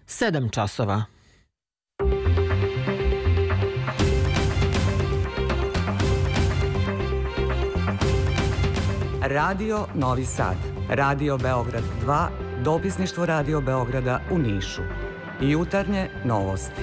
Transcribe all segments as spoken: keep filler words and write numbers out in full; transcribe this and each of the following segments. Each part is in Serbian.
Sedam časova. Radio Novi Sad, Radio Beograd dva, dopisništvo Radio Beograda u Nišu. Jutarnje novosti.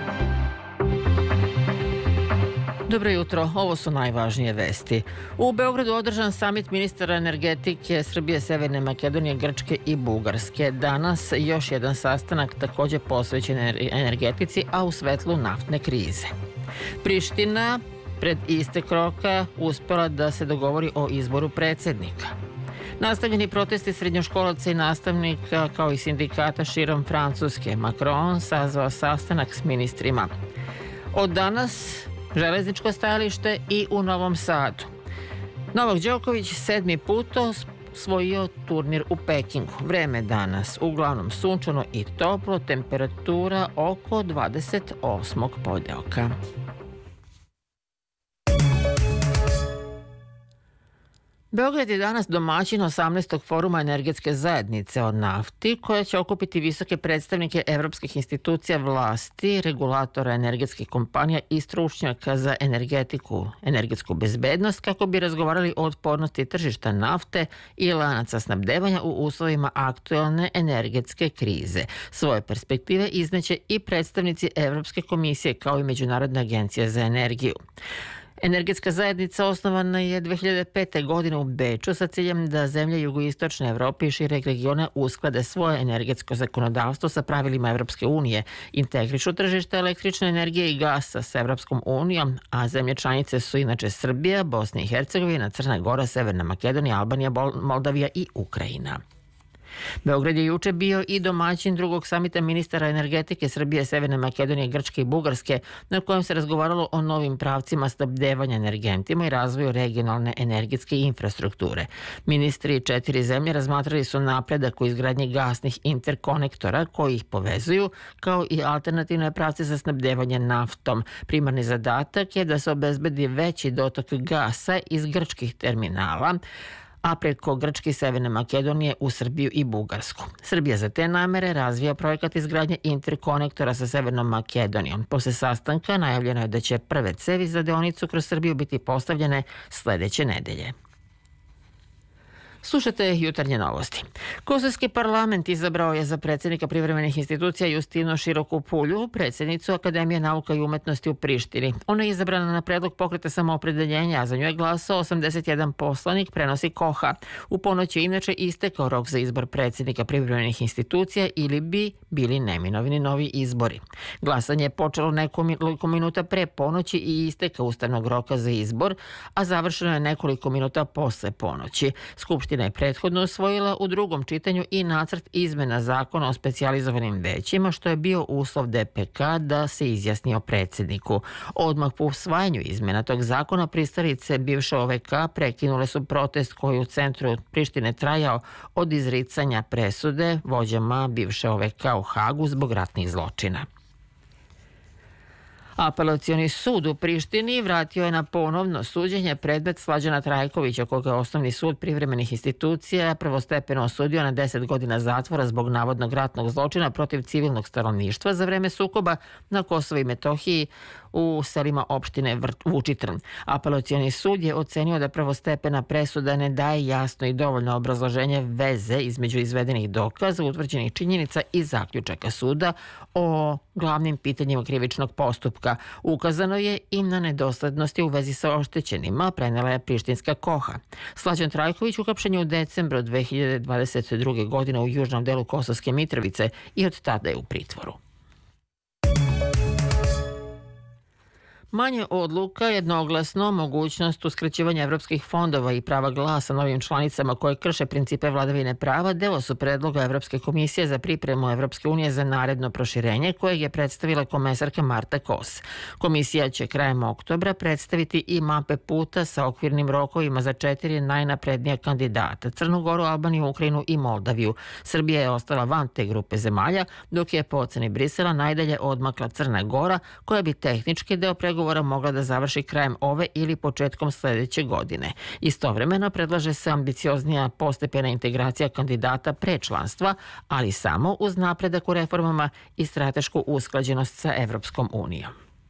Dobro jutro, ovo su najvažnije vesti. U Beogradu održan samit ministara energetike Srbije, Severne Makedonije, Grčke i Bugarske. Danas još jedan sastanak također posvećen energetici, a u svetlu naftne krize. Priština pred istek roka uspela da se dogovori o izboru predsjednika. Nastavljeni protesti srednjoškolaca i nastavnika kao i sindikata širom Francuske. Macron sazvao sastanak s ministrima. Od danas železničko stajalište i u Novom Sadu. Novak Đoković sedmi put osvojio turnir u Pekingu. Vreme danas uglavnom sunčano i toplo, temperatura oko dvadeset osmog podneoka. Beograd je danas domaćin osamnaestog foruma energetske zajednice o nafti, koja će okupiti visoke predstavnike evropskih institucija, vlasti, regulatora energetskih kompanija i stručnjaka za energetiku, energetsku bezbednost, kako bi razgovarali o otpornosti tržišta nafte i lanaca snabdevanja u uslovima aktualne energetske krize. Svoje perspektive izneće i predstavnici Evropske komisije kao i Međunarodne agencije za energiju. Energetska zajednica osnovana je dve hiljade pete. godine u Beču sa ciljem da zemlje jugoistočne Evrope i šireg regiona usklade svoje energetsko zakonodavstvo sa pravilima Evropske unije, integrišu tržište električne energije i gasa s Evropskom unijom, a zemlje članice su inače Srbija, Bosna i Hercegovina, Crna Gora, Severna Makedonija, Albanija, Moldavija i Ukrajina. Beograd je juče bio i domaćin drugog samita ministara energetike Srbije, Severne Makedonije, Grčke i Bugarske, na kojem se razgovaralo o novim pravcima snabdevanja energentima i razvoju regionalne energetske infrastrukture. Ministri četiri zemlje razmatrali su napredak u izgradnji gasnih interkonektora koji ih povezuju, kao i alternativne pravce za snabdevanje naftom. Primarni zadatak je da se obezbedi veći dotok gasa iz grčkih terminala, a preko Grčke i Severne Makedonije u Srbiju i Bugarsku. Srbija za te namere razvija projekat izgradnje interkonektora sa Severnom Makedonijom. Posle sastanka najavljeno je da će prve cevi za deonicu kroz Srbiju biti postavljene sledeće nedelje. Slušate jutarnje novosti. Kosovski parlament izabrao je za predsjednika privremenih institucija Justinu Široku Pulju, predsjednicu Akademije nauka i umetnosti u Prištini. Ona je izabrana na predlog Pokreta samoopredeljenja, a za nju je glasao osamdeset jedan poslanik, prenosi Koha. U ponoć je inače istekao rok za izbor predsjednika privremenih institucija ili bi bili neminovni novi izbori. Glasanje je počelo nekoliko minuta pre ponoći i isteka ustavnog roka za izbor, a završeno je nekoliko minuta posle ponoći. Skupština je prethodno usvojila u drugom čitanju i nacrt izmena zakona o specijalizovanim većima, što je bio uslov D P K da se izjasni o predsjedniku. Odmah po usvajanju izmena tog zakona pristalice bivše O V K prekinule su protest koji u centru Prištine trajao od izricanja presude vođama bivše O V K u Hagu zbog ratnih zločina. Apelacioni sud u Prištini vratio je na ponovno suđenje predmet Slađana Trajkovića, koga je osnovni sud privremenih institucija prvostepeno osudio na deset godina zatvora zbog navodnog ratnog zločina protiv civilnog stanovništva za vreme sukoba na Kosovu i Metohiji u selima opštine Vučitrn. Apelacioni sud je ocenio da prvostepena presuda ne daje jasno i dovoljno obrazloženje veze između izvedenih dokaza, utvrđenih činjenica i zaključaka suda o glavnim pitanjima krivičnog postupka. Ukazano je i na nedoslednosti u vezi sa oštećenima, prenela je prištinska Koha. Slađan Trajković uhapšen je u decembru dve hiljade dvadeset druge. godine u južnom delu Kosovske Mitrovice i od tada je u pritvoru. Manje odluka, jednoglasno, mogućnost uskraćivanja evropskih fondova i prava glasa novim članicama koje krše principe vladavine prava deo su predloga Evropske komisije za pripremu Evropske unije za naredno proširenje kojeg je predstavila komesarka Marta Kos. Komisija će krajem oktobra predstaviti i mape puta sa okvirnim rokovima za četiri najnaprednija kandidata: Crnu Goru, Albaniju, Ukrajinu i Moldaviju. Srbija je ostala van te grupe zemalja, dok je po oceni Brisela najdalje odmakla Crna Gora, koja bi tehnički deo pregovora pregovora mogla da završi krajem ove ili početkom sledeće godine. Istovremeno predlaže se ambicioznija postepena integracija kandidata pre članstva, ali samo uz napredak u reformama i stratešku usklađenost sa Evropskom unijom.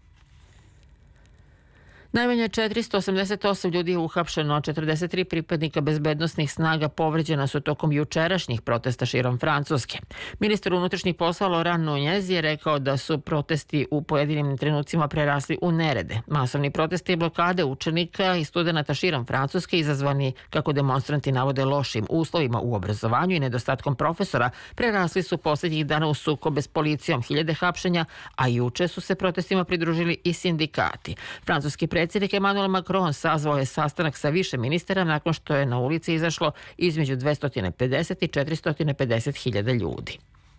Najmanje četiristo osamdeset osam ljudi je uhapšeno, a četrdeset tri pripadnika bezbednosnih snaga povređena su tokom jučerašnjih protesta širom Francuske. Ministar unutrašnjih poslova Laurent Nunez je rekao da su protesti u pojedinim trenucima prerasli u nerede. Masovni protesti i blokade učenika i studenata širom Francuske izazvani, kako demonstranti navode, lošim uslovima u obrazovanju i nedostatkom profesora, prerasli su poslednjih dana u sukobe s policijom, hiljade hapšenja, a juče su se protestima pridružili i sindikati. Francuski predsjednik Emmanuel Macron sazvao je sastanak sa više ministara nakon što je na ulici izašlo između dvesta pedeset i četiristo pedeset hiljada ljudi.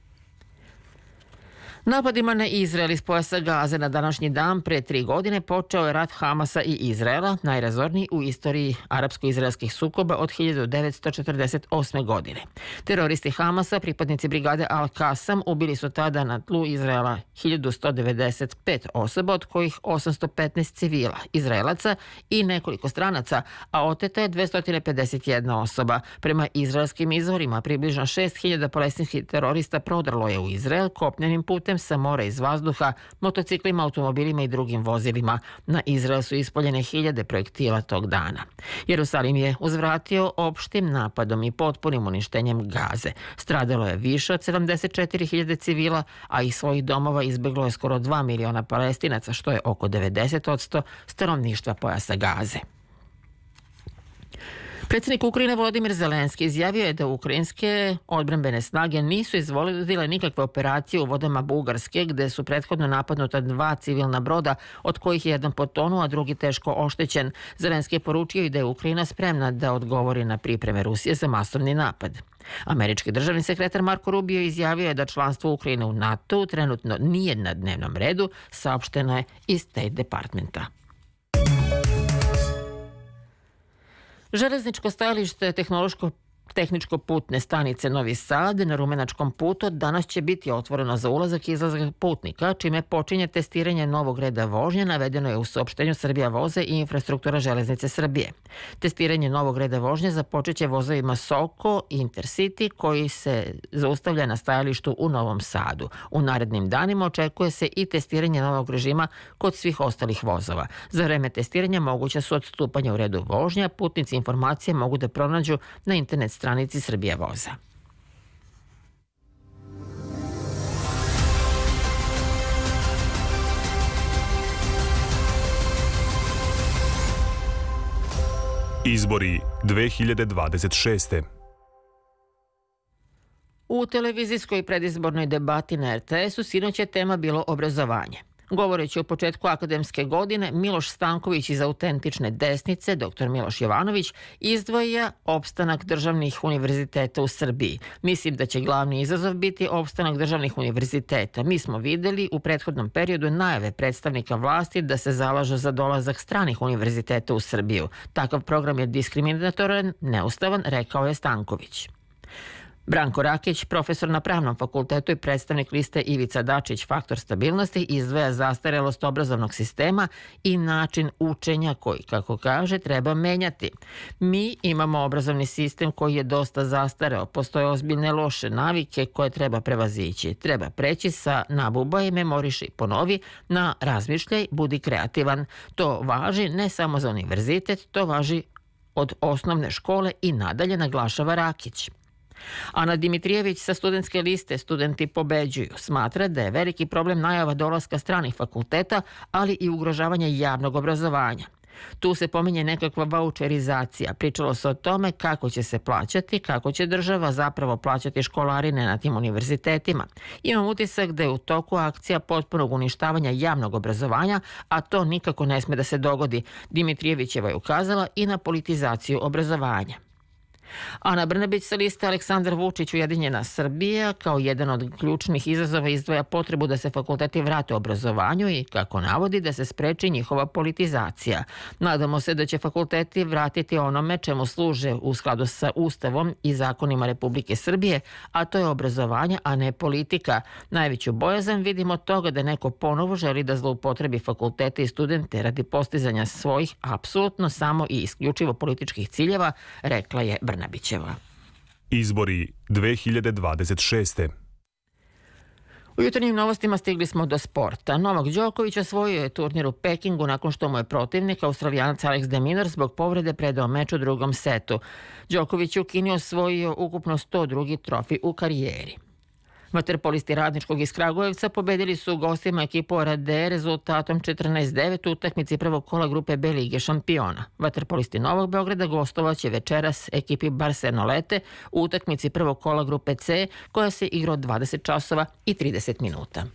Napadima na Izrael iz pojasa Gaze na današnji dan pre tri godine počeo je rat Hamasa i Izraela, najrazorniji u istoriji arapsko-izraelskih sukoba od hiljadu devetsto četrdeset osme. godine. Teroristi Hamasa, pripadnici brigade Al-Kasam, ubili su tada na tlu Izraela hiljadu sto devedeset pet osoba, od kojih osamsto petnaest civila, Izraelaca i nekoliko stranaca, a oteta je dvesta pedeset jedna osoba. Prema izraelskim izvorima, približno šest hiljada palestinskih terorista prodrlo je u Izrael kopnenim putem sa mora, iz vazduha, motociklima, automobilima i drugim vozilima. Na Izrael su ispoljene hiljade projektila tog dana. Jerusalim je uzvratio opštim napadom i potpunim uništenjem Gaze. Stradalo je više od sedamdeset četiri hiljade civila, a iz svojih domova izbeglo je skoro dva miliona Palestinaca, što je oko devedeset posto stanovništva pojasa Gaze. Predsjednik Ukrajine Volodimir Zelenski izjavio je da ukrajinske odbrambene snage nisu izvodile nikakve operacije u vodama Bugarske, gde su prethodno napadnuta dva civilna broda, od kojih je jedan potonuo, a drugi teško oštećen. Zelenski je poručio i da je Ukrajina spremna da odgovori na pripreme Rusije za masovni napad. Američki državni sekretar Marko Rubio izjavio je da članstvo Ukrajine u NATO trenutno nije na dnevnom redu, saopšteno je iz State Departmenta. Železničko stajalište tehnološko tehničko putne stanice Novi Sad na Rumenačkom putu danas će biti otvoreno za ulazak i izlazak putnika, čime počinje testiranje novog reda vožnje, navedeno je u saopštenju Srbija voze i infrastruktura železnice Srbije. Testiranje novog reda vožnje započeće vozovima Soko i Intercity, koji se zaustavlja na stajalištu u Novom Sadu. U narednim danima očekuje se i testiranje novog režima kod svih ostalih vozova. Za vreme testiranja moguća su odstupanja u redu vožnja, putnici informacije mogu da pronađu na internet stranici Srbija voza. Izbori dve hiljade dvadeset šeste. U televizijskoj predizbornoj debati na er te esu sinoć je tema bilo obrazovanje. Govoreći o početku akademske godine, Miloš Stanković iz autentične desnice, doktor Miloš Jovanović, izdvaja opstanak državnih univerziteta u Srbiji. Mislim da će glavni izazov biti opstanak državnih univerziteta. Mi smo videli u prethodnom periodu najave predstavnika vlasti da se zalažu za dolazak stranih univerziteta u Srbiju. Takav program je diskriminatoran, neustavan, rekao je Stanković. Branko Rakić, profesor na Pravnom fakultetu i predstavnik liste Ivica Dačić, faktor stabilnosti, izdvaja zastarelost obrazovnog sistema i način učenja koji, kako kaže, treba menjati. Mi imamo obrazovni sistem koji je dosta zastareo, postoje ozbiljne loše navike koje treba prevazići. Treba preći sa nabubaj, memoriši, ponovi, na razmišljaj, budi kreativan. To važi ne samo za univerzitet, to važi od osnovne škole i nadalje, naglašava Rakić. Ana Dimitrijević sa studentske liste Studenti pobeđuju smatra da je veliki problem najava dolaska stranih fakulteta, ali i ugrožavanje javnog obrazovanja. Tu se pominje nekakva vaučerizacija. Pričalo se o tome kako će se plaćati, kako će država zapravo plaćati školarine na tim univerzitetima. Imam utisak da je u toku akcija potpunog uništavanja javnog obrazovanja, a to nikako ne sme da se dogodi. Dimitrijevićeva je ukazala i na politizaciju obrazovanja. Ana Brnabić sa liste Aleksandar Vučić Ujedinjena Srbija kao jedan od ključnih izazova izdvaja potrebu da se fakulteti vrate obrazovanju i, kako navodi, da se spreči njihova politizacija. Nadamo se da će fakulteti vratiti onome čemu služe u skladu sa Ustavom i zakonima Republike Srbije, a to je obrazovanje, a ne politika. Najveću bojazan vidimo od toga da neko ponovo želi da zloupotrebi fakultete i studente radi postizanja svojih apsolutno samo i isključivo političkih ciljeva, rekla je Brnabićeva. Izbori dve hiljade dvadeset šeste. U jutarnjim novostima stigli smo do sporta. Novak Đoković osvojio je turnir u Pekingu nakon što mu je protivnik, Australijanac Alex de Minaur, zbog povrede predao meč u drugom setu. Đoković je u Kini osvojio ukupno sto drugi trofej u karijeri. Vaterpolisti Radničkog iz Kragujevca pobedili su gostima ekipu Orade rezultatom četrnaest devet u utakmici prvog kola grupe B Lige šampiona. Vaterpolisti Novog Beograda gostovaće večeras ekipi Barcelonete u utakmici prvog kola grupe C, koja se igra od dvadeset časova i trideset minuta.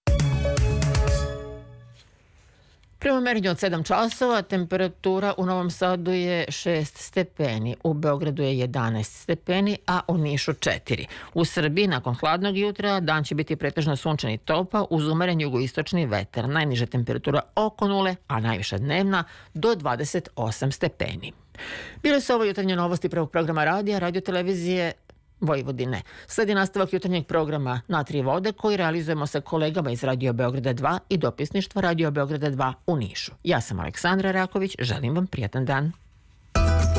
Prema merenju od sedam časova, temperatura u Novom Sadu je šest stepeni, u Beogradu je jedanaest stepeni, a u Nišu četiri. U Srbiji, nakon hladnog jutra, dan će biti pretežno sunčan i topao uz umeren jugoistočni vetar. Najniža temperatura oko nule, a najviša dnevna do dvadeset osam stepeni. Bile su ovo jutarnje novosti prvog programa radija, radiotelevizije Vojvodine. Sledi nastavak jutarnjeg programa Natri vode koji realizujemo sa kolegama iz Radio Beograda dva i dopisništva Radio Beograda dva u Nišu. Ja sam Aleksandra Raković, želim vam prijatan dan.